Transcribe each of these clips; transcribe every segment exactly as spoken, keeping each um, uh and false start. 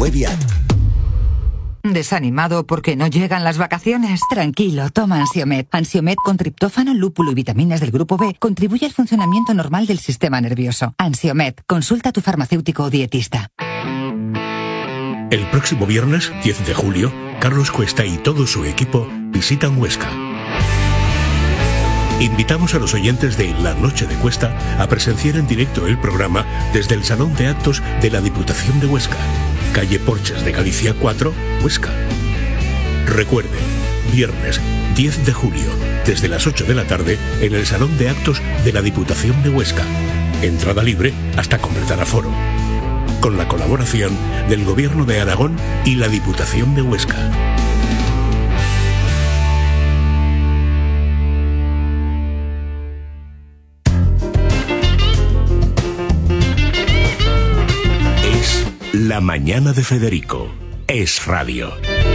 Eviat. ¿Desanimado porque no llegan las vacaciones? Tranquilo, toma Ansiomed. Ansiomed con triptófano, lúpulo y vitaminas del grupo B contribuye al funcionamiento normal del sistema nervioso. Ansiomed, consulta a tu farmacéutico o dietista. El próximo viernes, diez de julio, Carlos Cuesta y todo su equipo visitan Huesca. Invitamos a los oyentes de La Noche de Cuesta a presenciar en directo el programa desde el Salón de Actos de la Diputación de Huesca, calle Porches de Galicia cuatro, Huesca. Recuerde, viernes diez de julio, desde las ocho de la tarde, en el Salón de Actos de la Diputación de Huesca. Entrada libre hasta completar aforo. Con la colaboración del Gobierno de Aragón y la Diputación de Huesca. Es La Mañana de Federico. Es radio.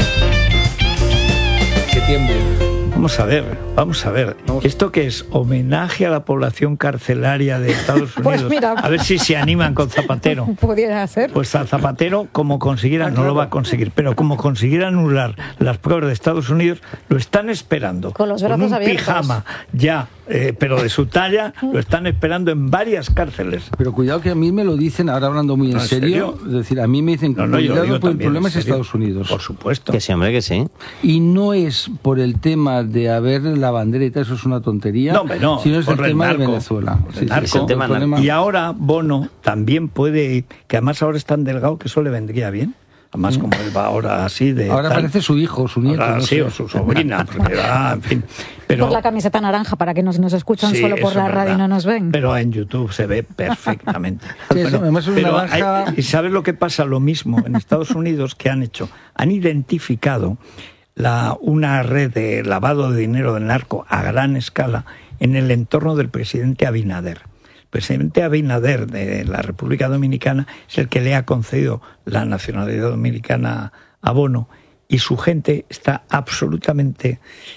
Que tiemble. Vamos a ver, vamos a ver. ¿Esto qué es? ¿Homenaje a la población carcelaria de Estados Unidos? Pues mira, a ver si se animan con Zapatero. Pudiera ser. Pues a Zapatero, como consiguiera, no lo va a conseguir, pero como consiguiera anular las pruebas de Estados Unidos, lo están esperando. Con los brazos un abiertos. pijama ya, eh, pero de su talla, lo están esperando en varias cárceles. Pero cuidado que a mí me lo dicen, ahora hablando muy en, ¿En serio, serio? es decir, a mí me dicen, No, no, yo cuidado, digo pues el también, problema en es serio. Estados Unidos. Por supuesto. Que sí, hombre, que sí. Y no es por el tema de haber la bandera y tal, eso es una tontería, No, hombre, no, sino es el por el tema narco. de Venezuela. El Sí, sí, narco. sí, El tema el problema- Y ahora Bono también puede, que además ahora es tan delgado que eso le vendría bien. Además, como él va ahora así de... Ahora tal, parece su hijo, su nieto. ahora no sí, sé. o su sobrina, porque va, en fin. Pero, Por la camiseta naranja, para que nos, nos escuchan sí, solo por eso la es radio y verdad. no nos ven. Pero en YouTube se ve perfectamente. Sí, eso, además es una pero naranja- hay- ¿y sabes lo que pasa? Lo mismo en Estados Unidos que han hecho. Han identificado la, una red de lavado de dinero del narco a gran escala en el entorno del presidente Abinader. El presidente Abinader de la República Dominicana es el que le ha concedido la nacionalidad dominicana a Bono, y su gente está absolutamente,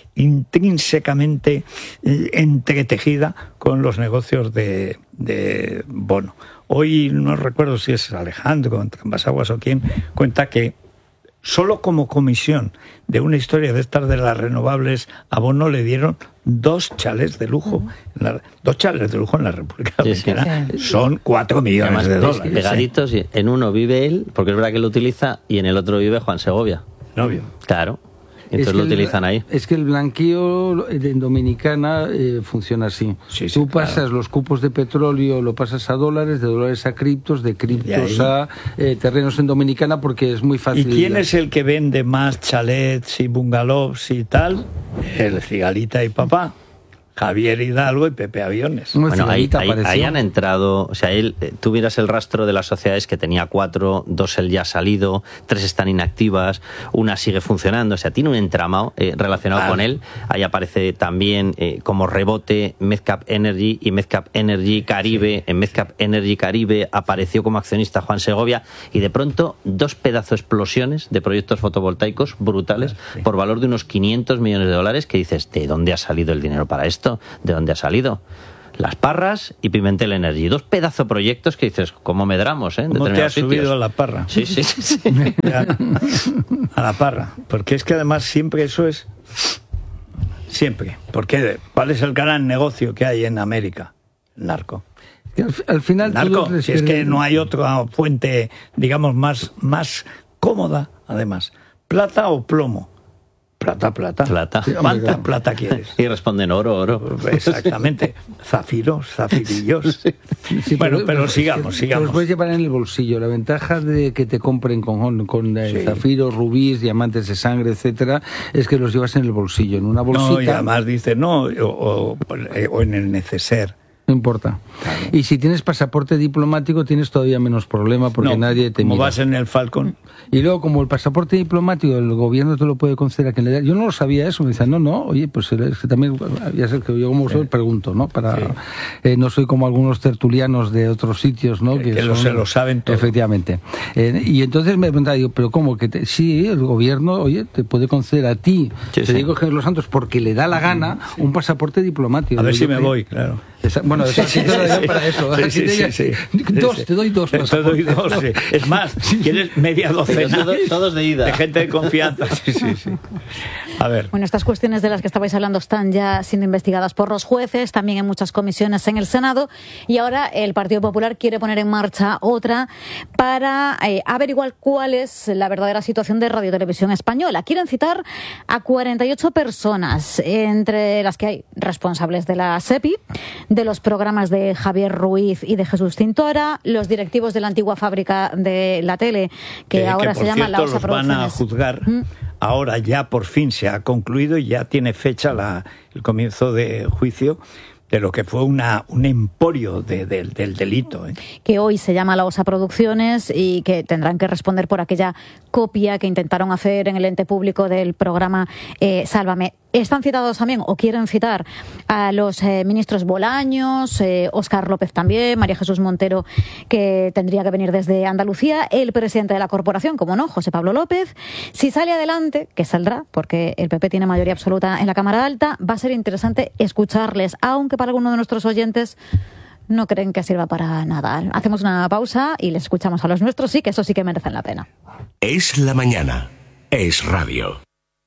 intrínsecamente eh, entretejida con los negocios de, de Bono. Hoy no recuerdo si es Alejandro, Trambasaguas o quién, cuenta que solo como comisión de una historia de estas de las renovables, a Bono le dieron dos chalets de lujo, en la, dos chalets de lujo en la República Sí, sí. Dominicana. Sí. Son cuatro millones Además, de es dólares. pegaditos, y en uno vive él, porque es verdad que lo utiliza, y en el otro vive Juan Segovia. Novio. Claro. Y Es entonces que lo el- utilizan ahí. Es que el blanqueo en Dominicana eh, funciona así. Sí, sí, Tú claro. pasas los cupos de petróleo, lo pasas a dólares, de dólares a criptos, de criptos Y ahí- a eh, terrenos en Dominicana, porque es muy ¿Y fácil. quién es el que vende más chalets y bungalows y tal? El Cigalita y papá. Javier Hidalgo y Pepe Aviones. Una Bueno, ahí, cigarrita ahí- apareció. ahí han entrado, o sea, él, eh, tú miras el rastro de las sociedades que tenía cuatro, dos él ya ha salido, tres están inactivas, una sigue funcionando, o sea, tiene un entramado eh, relacionado Ah. con él. Ahí aparece también eh, como rebote Medcap Energy y Medcap Energy Caribe. En Medcap Energy Caribe apareció como accionista Juan Segovia, y de pronto dos pedazos explosiones de proyectos fotovoltaicos brutales Sí. por valor de unos quinientos millones de dólares, que dices, ¿de dónde ha salido el dinero para esto? ¿De dónde ha salido? Las Parras y Pimentel Energy. Dos pedazos proyectos que dices, ¿cómo medramos? ¿eh? En ¿Cómo te has determinados sitios. subido a la parra? Sí, sí, sí. sí. Ya. A la parra. Porque es que además siempre eso es... Siempre. Porque ¿cuál es el gran negocio que hay en América? El narco. Que Al, al final, El narco. todos Si es que les- no hay otra fuente, digamos, más, más cómoda, además. ¿Plata o plomo? Plata, plata. Plata. Sí, hombre, ¿Cuánta claro. plata quieres? Y responden oro, oro. Exactamente. Zafiros, zafirillos. Sí, bueno, pero es que sigamos, Te sigamos. los puedes llevar en el bolsillo. La ventaja de que te compren con, con eh, Sí. zafiros, rubíes, diamantes de sangre, etcétera, es que los llevas en el bolsillo, en una bolsita. No, y además dice, no, o, o- o en el neceser. No importa. Y si tienes pasaporte diplomático tienes todavía menos problema porque No, nadie te como mira. vas en el Falcon. Y luego, como el pasaporte diplomático, el gobierno te lo puede conceder a quien le da. Yo no lo sabía eso. Me dicen, no, no, oye, pues es que también, ya sé que yo como soy, pregunto, ¿no? Para, Sí. eh, no soy como algunos tertulianos de otros sitios, ¿no? Que lo- se lo saben todo. Efectivamente. Eh, y entonces me preguntaba, digo, pero ¿cómo? Que te- sí, el gobierno, oye, te puede conceder a ti, Sí, te sí. digo Jesús Los Santos, porque le da la gana un pasaporte diplomático. A ver Digo, si me ¿qué? voy, claro. Esa- Bueno, Bueno, sí, sí, sí, para eso. Sí, sí, sí, sí. Dos, te doy dos. Te doy dos, sí. Es más, quieres media docena. Todos, todos de ida. De gente de confianza. Sí, sí, sí. A ver. Bueno, estas cuestiones de las que estabais hablando están ya siendo investigadas por los jueces, también en muchas comisiones en el Senado, y ahora el Partido Popular quiere poner en marcha otra para eh, averiguar cuál es la verdadera situación de Radio Televisión Española. Quieren citar a cuarenta y ocho personas, entre las que hay responsables de la SEPI, de los programas de Javier Ruiz y de Jesús Cintora, los directivos de la antigua fábrica de la tele, que eh, ahora que, se llama cierto, La Osa los Producciones. Van a juzgar. ¿Mm? Ahora ya por fin se ha concluido y ya tiene fecha la, el comienzo de juicio de lo que fue una, un emporio de, de, del delito. ¿eh? Que hoy se llama La Osa Producciones y que tendrán que responder por aquella copia que intentaron hacer en el ente público del programa eh, Sálvame. Están citados también, o quieren citar, a los eh, ministros Bolaños, eh, Óscar López también, María Jesús Montero, que tendría que venir desde Andalucía, el presidente de la corporación, como no, José Pablo López. Si sale adelante, que saldrá, porque el P P tiene mayoría absoluta en la Cámara Alta, va a ser interesante escucharles, aunque para algunos de nuestros oyentes no creen que sirva para nada. Hacemos una pausa y les escuchamos a los nuestros, sí, que eso sí que merecen la pena. Es la mañana. Es radio.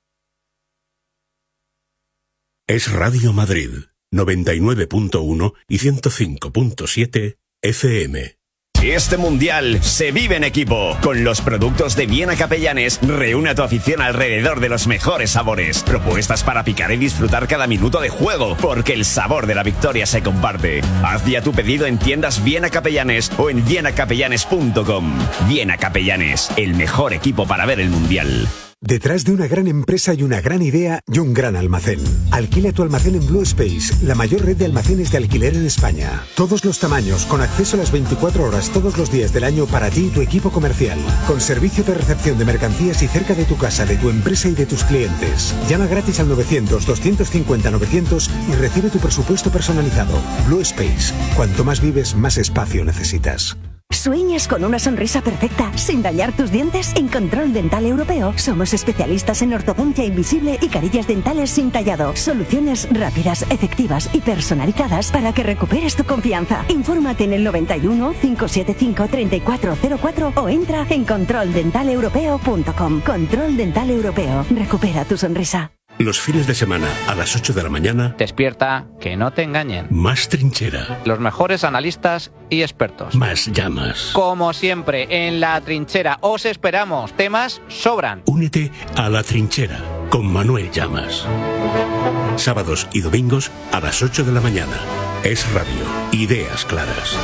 Es Radio Madrid, noventa y nueve punto uno y ciento cinco punto siete F M. Este mundial se vive en equipo. Con los productos de Viena Capellanes, reúne a tu afición alrededor de los mejores sabores. Propuestas para picar y disfrutar cada minuto de juego, porque el sabor de la victoria se comparte. Haz ya tu pedido en tiendas Viena Capellanes o en viena capellanes punto com. Viena Capellanes, el mejor equipo para ver el mundial. Detrás de una gran empresa hay una gran idea y un gran almacén. Alquila tu almacén en Blue Space, la mayor red de almacenes de alquiler en España. Todos los tamaños, con acceso a las veinticuatro horas todos los días del año para ti y tu equipo comercial. Con servicio de recepción de mercancías y cerca de tu casa, de tu empresa y de tus clientes. Llama gratis al novecientos, doscientos cincuenta, novecientos y recibe tu presupuesto personalizado. Blue Space. Cuanto más vives, más espacio necesitas. ¿Sueñas con una sonrisa perfecta sin dañar tus dientes? En Control Dental Europeo somos especialistas en ortodoncia invisible y carillas dentales sin tallado. Soluciones rápidas, efectivas y personalizadas para que recuperes tu confianza. Infórmate en el noventa y uno, cinco siete cinco, treinta y cuatro cero cuatro o entra en control dental europeo punto com. Control Dental Europeo. Recupera tu sonrisa. Los fines de semana, a las ocho de la mañana... Despierta, que no te engañen. Más trinchera. Los mejores analistas y expertos. Más llamas. Como siempre, en La Trinchera os esperamos. Temas sobran. Únete a La Trinchera con Manuel Llamas. Sábados y domingos a las ocho de la mañana. Es radio. Ideas claras.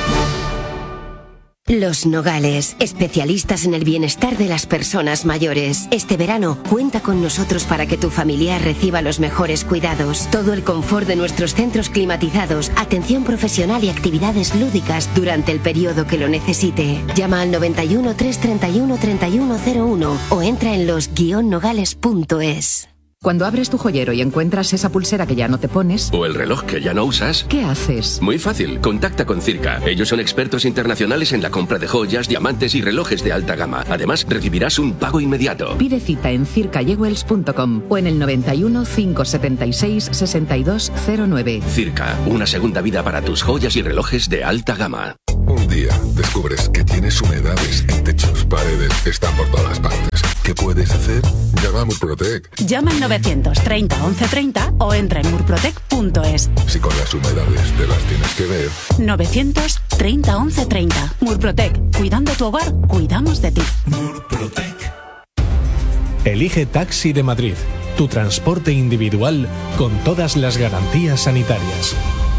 Los Nogales, especialistas en el bienestar de las personas mayores. Este verano, cuenta con nosotros para que tu familiar reciba los mejores cuidados. Todo el confort de nuestros centros climatizados, atención profesional y actividades lúdicas durante el periodo que lo necesite. Llama al noventa y uno, trescientos treinta y uno, treinta y uno cero uno o entra en los guion nogales punto es. Cuando abres tu joyero y encuentras esa pulsera que ya no te pones... O el reloj que ya no usas... ¿Qué haces? Muy fácil, contacta con Circa. Ellos son expertos internacionales en la compra de joyas, diamantes y relojes de alta gama. Además, recibirás un pago inmediato. Pide cita en circa jewels punto com o en el noventa y uno, cinco setenta y seis, sesenta y dos cero nueve. Circa, una segunda vida para tus joyas y relojes de alta gama. Un día descubres que tienes humedades en techos, paredes, están por todas partes. ¿Qué puedes hacer? Llama a Murprotec. Llama al novecientos treinta, once treinta o entra en murprotec punto es. Si con las humedades te las tienes que ver. novecientos treinta, once treinta. Murprotec. Cuidando tu hogar, cuidamos de ti. Murprotec. Elige Taxi de Madrid, tu transporte individual con todas las garantías sanitarias.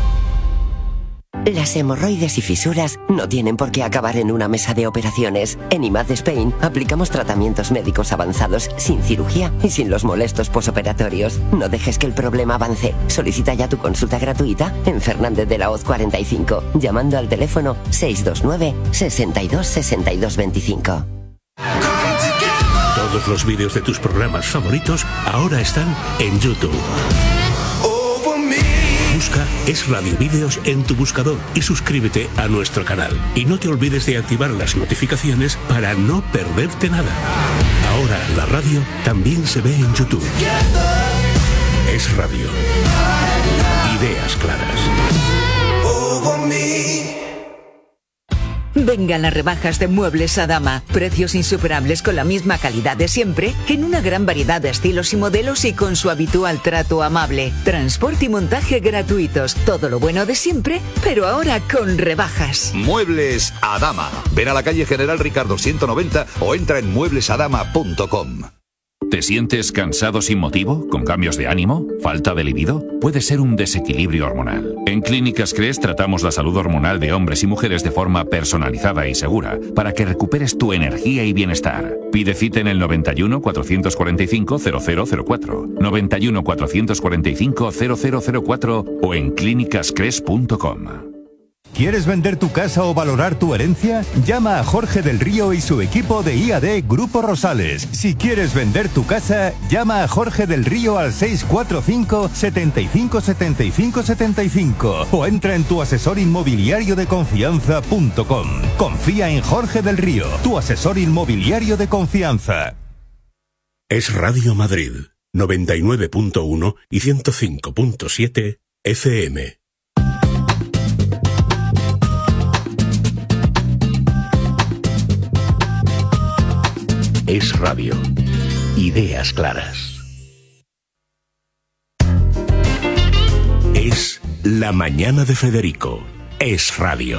Las hemorroides y fisuras no tienen por qué acabar en una mesa de operaciones. En I M A D Spain aplicamos tratamientos médicos avanzados sin cirugía y sin los molestos posoperatorios. No dejes que el problema avance. Solicita ya tu consulta gratuita en Fernández de la Hoz cuarenta y cinco, llamando al teléfono seis dos nueve, sesenta y dos, sesenta y dos veinticinco. Todos los vídeos de tus programas favoritos ahora están en YouTube. Busca Es Radio Vídeos en tu buscador y suscríbete a nuestro canal. Y no te olvides de activar las notificaciones para no perderte nada. Ahora la radio también se ve en YouTube. Es Radio. Ideas claras. Vengan las rebajas de Muebles Adama. Precios insuperables con la misma calidad de siempre, en una gran variedad de estilos y modelos y con su habitual trato amable. Transporte y montaje gratuitos. Todo lo bueno de siempre, pero ahora con rebajas. Muebles Adama. Ven a la calle General Ricardo ciento noventa o entra en muebles adama punto com. ¿Te sientes cansado sin motivo? ¿Con cambios de ánimo? ¿Falta de libido? Puede ser un desequilibrio hormonal. En Clínicas Cres tratamos la salud hormonal de hombres y mujeres de forma personalizada y segura para que recuperes tu energía y bienestar. Pide cita en el noventa y uno, cuatrocientos cuarenta y cinco, cero cero cero cuatro, noventa y uno, cuatrocientos cuarenta y cinco, cero cero cero cuatro o en clínicas cres punto com. ¿Quieres vender tu casa o valorar tu herencia? Llama a Jorge del Río y su equipo de I A D Grupo Rosales. Si quieres vender tu casa, llama a Jorge del Río al seis cuatro cinco, setenta y cinco, setenta y cinco, setenta y cinco o entra en tu asesor inmobiliario de confianza punto com. Confía en Jorge del Río, tu asesor inmobiliario de confianza. Es Radio Madrid, noventa y nueve punto uno y ciento cinco punto siete F M. Es radio. Ideas claras. Es La Mañana de Federico. Es radio.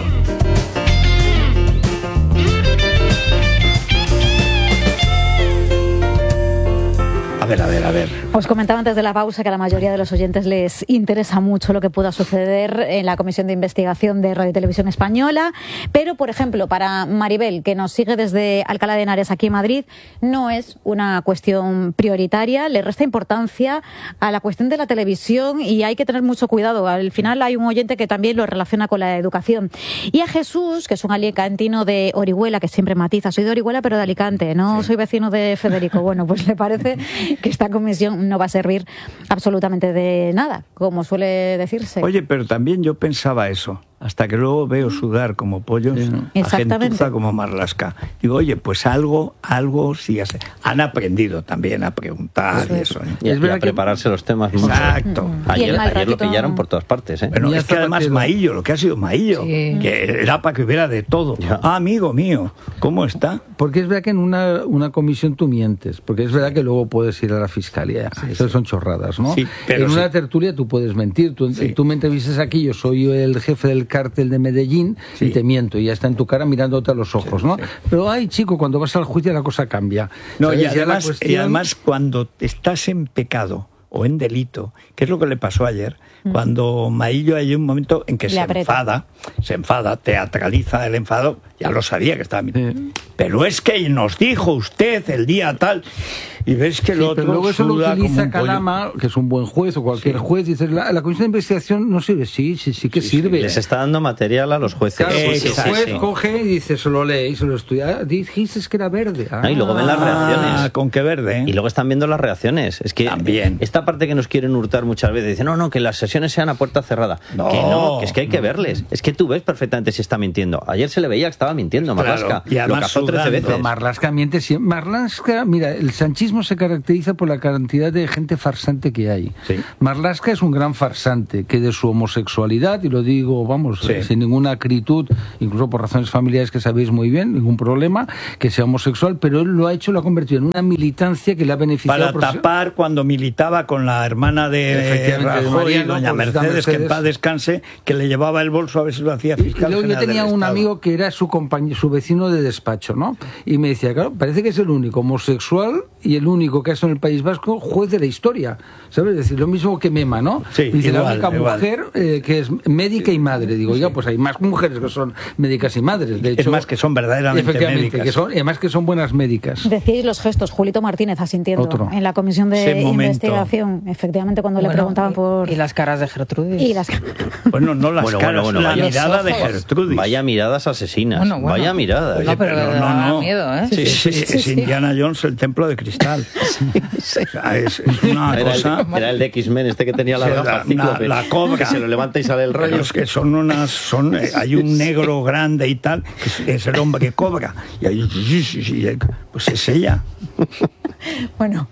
A ver, a ver, a ver. Os comentaba antes de la pausa que a la mayoría de los oyentes les interesa mucho lo que pueda suceder en la Comisión de Investigación de Radio y Televisión Española, pero, por ejemplo, para Maribel, que nos sigue desde Alcalá de Henares aquí en Madrid, no es una cuestión prioritaria, le resta importancia a la cuestión de la televisión y hay que tener mucho cuidado. Al final hay un oyente que también lo relaciona con la educación. Y a Jesús, que es un alicantino de Orihuela, que siempre matiza, soy de Orihuela pero de Alicante, no sí. soy vecino de Federico. Bueno, pues le parece que esta comisión no va a servir absolutamente de nada, como suele decirse. Oye, pero también yo pensaba eso, hasta que luego veo sudar como pollos, sí. a gentuza como Marlaska. Digo, oye, pues algo, algo sí hace. Han aprendido también a preguntar y eso. ¿eh? Y, y a prepararse que... los temas. Exacto. Mucho. Ayer, ayer lo pillaron por todas partes. ¿eh? Bueno, es que además Maillo, lo que ha sido Maillo, sí. que era para que hubiera de todo. Ya. Ah, amigo mío, ¿cómo está? Porque es verdad que en una, una comisión tú mientes, porque es verdad que luego puedes ir a la fiscalía. Sí, Esas sí. son chorradas, ¿no? Sí, pero en sí. una tertulia tú puedes mentir. Tú, sí. tú me entrevistas aquí, yo soy el jefe del cártel de Medellín sí. y te miento, y ya está en tu cara mirándote a los ojos, sí, ¿no? Sí. Pero, ay, chico, cuando vas al juicio la cosa cambia. No, y además, cuestión... y además cuando estás en pecado o en delito, que es lo que le pasó ayer, mm. cuando Maillo hay un momento en que le se aprieta. enfada, se enfada, teatraliza el enfado, ya lo sabía que estaba mirando. Sí. Pero es que nos dijo usted el día tal... Y ves que el sí, otro pero luego eso lo utiliza Calama, que es un buen juez o cualquier sí. juez, dice, la, la comisión de investigación no sirve. Sí, sí, sí que sí, sirve. Sí. Les está dando material a los jueces. Claro, pues sí, el sí, juez sí. coge y dice, se lo lee y se lo estudia. Dijiste que era verde. Ah, no, y luego ven las reacciones. ¿Con qué verde? ¿eh? Y luego están viendo las reacciones. Es que también. Esta parte que nos quieren hurtar muchas veces, dicen, no, no, que las sesiones sean a puerta cerrada. No. Que no, que es que hay que verles. Es que tú ves perfectamente si está mintiendo. Ayer se le veía que estaba mintiendo, Marlaska. Claro. Lo cazó trece veces. Marlaska miente siempre. Marlaska, mira, el sanchismo se caracteriza por la cantidad de gente farsante que hay. Sí. Marlaska es un gran farsante que de su homosexualidad, y lo digo, vamos, sí. sin ninguna acritud, incluso por razones familiares que sabéis muy bien, ningún problema, que sea homosexual, pero él lo ha hecho, lo ha convertido en una militancia que le ha beneficiado. Para tapar cuando militaba con la hermana de Rajoy, de doña Mercedes, Mercedes, que en paz descanse, que le llevaba el bolso a ver si lo hacía fiscal. Y luego yo tenía un amigo que era su compañero, su vecino de despacho, ¿no? Y me decía, claro, parece que es el único homosexual y el único que ha estado en el País Vasco juez de la historia, ¿sabes? Es decir, lo mismo que Mema, ¿no? Sí, dice, igual, la única igual. mujer eh, que es médica y madre. Digo, sí. ya, pues hay más mujeres que son médicas y madres. De hecho, es más que son verdaderamente efectivamente, médicas. Que son, y además que son buenas médicas. Decíais los gestos, Julito Martínez asintiendo Otro. en la comisión de investigación, efectivamente, cuando bueno, le preguntaban por... Y las caras de Gertrudis. Y las... Bueno, no las bueno, caras, bueno, bueno, la mirada de Gertrudis. Vaya miradas asesinas, bueno, bueno. vaya miradas. Oye, no, pero, pero no, no. miedo, ¿eh? Sí, sí, sí, sí, es sí. Indiana Jones, el templo de cristal. Sí, sí. O sea, es, es una era cosa... El, era el de X-Men, este que tenía la gafa cíclope. La cobra. Que se lo levanta y sale el rayo. Es que son unas... Son, eh, hay un negro grande y tal, que es, es el hombre que cobra. Y ahí... Pues es ella. Bueno...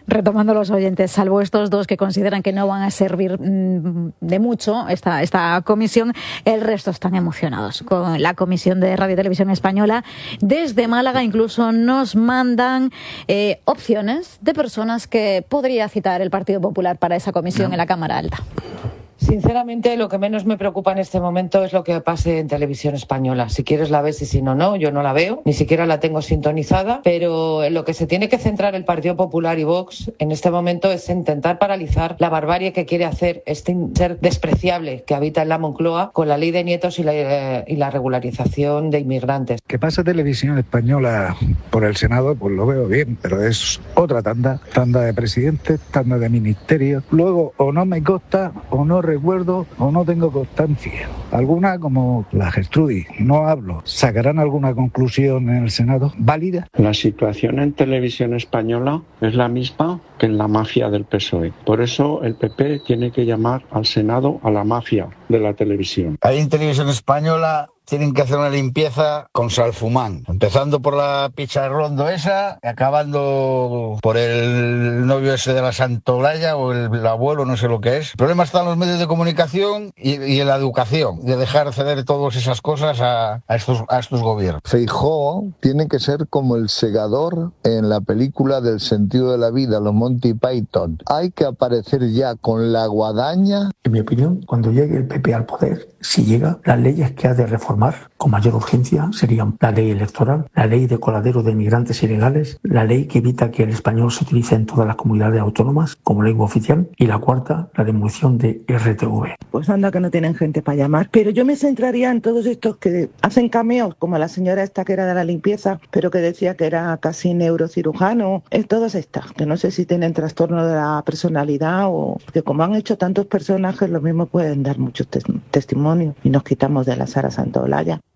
Retomando los oyentes, salvo estos dos que consideran que no van a servir mmm, de mucho esta, esta comisión, el resto están emocionados con la Comisión de Radio y Televisión Española. Desde Málaga incluso nos mandan eh, opciones de personas que podría citar el Partido Popular para esa comisión no. en la Cámara Alta. Sinceramente, lo que menos me preocupa en este momento es lo que pase en Televisión Española. Si quieres la ves y si no, no. Yo no la veo, ni siquiera la tengo sintonizada, pero en lo que se tiene que centrar el Partido Popular y Vox en este momento es intentar paralizar la barbarie que quiere hacer este ser despreciable que habita en la Moncloa con la ley de nietos y la, eh, y la regularización de inmigrantes. Que pasa Televisión Española por el Senado, pues lo veo bien, pero es otra tanda, tanda de presidentes, tanda de ministerios. Luego o no me consta o no recuerdo o no tengo constancia. Alguna, como la Gertrudis, no hablo. ¿Sacarán alguna conclusión en el Senado válida? La situación en Televisión Española es la misma que en la mafia del P S O E. Por eso el P P tiene que llamar al Senado a la mafia de la televisión. Ahí en Televisión Española tienen que hacer una limpieza con Salfumán, empezando por la picha de Rondo esa, acabando por el novio ese de la Santolaya o el, el abuelo, no sé lo que es. El problema está en los medios de comunicación y, y en la educación, de dejar ceder todas esas cosas a, a, estos, a estos gobiernos. Feijóo tiene que ser como el segador en la película del sentido de la vida, los Monty Python. Hay que aparecer ya con la guadaña. En mi opinión, cuando llegue el P P al poder, si llega, las leyes que ha de reformar con mayor urgencia serían la ley electoral, la ley de coladero de inmigrantes ilegales, la ley que evita que el español se utilice en todas las comunidades autónomas como lengua oficial y la cuarta, la demolición de R T V. Pues anda que no tienen gente para llamar, pero yo me centraría en todos estos que hacen cameos, como la señora esta que era de la limpieza, pero que decía que era casi neurocirujano, en todas estas, que no sé si tienen trastorno de la personalidad o que como han hecho tantos personajes, lo mismo pueden dar muchos tes- testimonios y nos quitamos de la Sara Santolaya.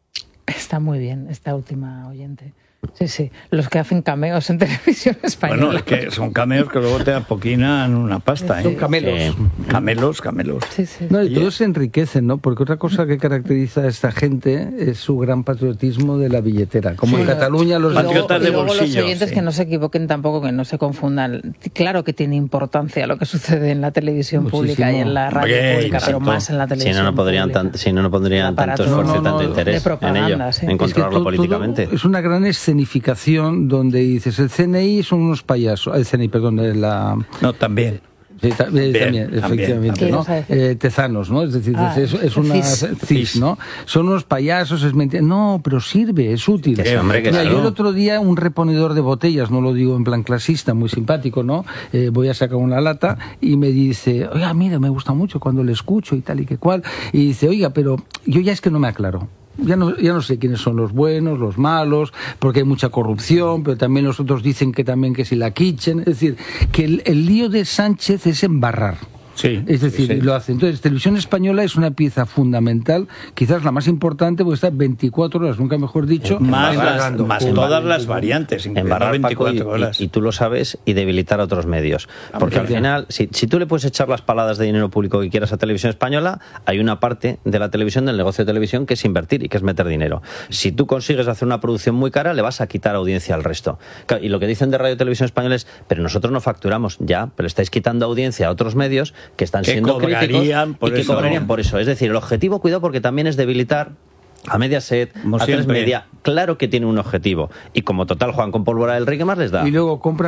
Está muy bien esta última oyente. Sí, sí, los que hacen cameos en Televisión Española. Bueno, es que son cameos que luego te apoquinan una pasta, ¿eh? Son camelos. Eh, camelos, camelos. Sí, sí. No, y todos se enriquecen, ¿no? Porque otra cosa que caracteriza a esta gente es su gran patriotismo de la billetera. Como sí. en Cataluña los patriotas de bolsillo. Y luego bolsillo, los oyentes sí. que no se equivoquen tampoco, que no se confundan. Claro que tiene importancia lo que sucede en la televisión Muchísimo. pública y en la radio Oye, pública, pero más en la televisión Si no, no podrían tan, si no, no pondrían tanto esfuerzo y no, no, tanto interés en ello, sí. en controlarlo es que todo, políticamente. Todo es una gran escenificación donde dices el C N I son unos payasos, el C N I, perdón, la... No, también. Sí, ta- también, también, efectivamente, ¿no? Eh, tezanos, ¿no? Es decir, ah, es, es una cis, ¿no? Son unos payasos, es mentira. No, pero sirve, es útil. Sí, hombre, que Mira, claro. Yo el otro día, un reponedor de botellas, no lo digo en plan clasista, muy simpático, ¿no? Eh, voy a sacar una lata y me dice, oiga, mira, me gusta mucho cuando le escucho y tal y que cual. Y dice, oiga, pero yo ya es que no me aclaro. Ya no, ya no sé quiénes son los buenos, los malos, porque hay mucha corrupción, pero también los otros dicen que también que si la kitchen. Es decir, que el, el lío de Sánchez es embarrar. Sí, es decir, sí, sí. lo hace. Entonces, Televisión Española es una pieza fundamental, quizás la más importante, porque está veinticuatro horas, nunca mejor dicho, más, las, más todas las variantes, embarrar veinticuatro horas. Y, y tú lo sabes, y debilitar a otros medios. Porque al final, si, si tú le puedes echar las paladas de dinero público que quieras a Televisión Española, hay una parte de la televisión, del negocio de televisión, que es invertir y que es meter dinero. Si tú consigues hacer una producción muy cara, le vas a quitar audiencia al resto. Y lo que dicen de Radio y Televisión Española es, pero nosotros no facturamos, ya, pero estáis quitando audiencia a otros medios que están que siendo críticos por y que eso. cobrarían por eso. Es decir, el objetivo, cuidado, porque también es debilitar a Mediaset, como a siempre. Tres Media. Claro que tiene un objetivo. Y como total Juan con pólvora del rey, ¿qué más les da? Y luego compra